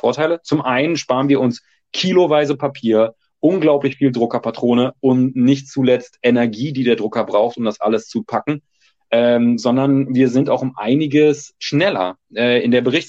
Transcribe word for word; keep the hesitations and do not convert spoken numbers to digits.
Vorteile. Zum einen sparen wir uns kiloweise Papier, unglaublich viel Druckerpatrone und nicht zuletzt Energie, die der Drucker braucht, um das alles zu packen, ähm, sondern wir sind auch um einiges schneller äh, in der Berichts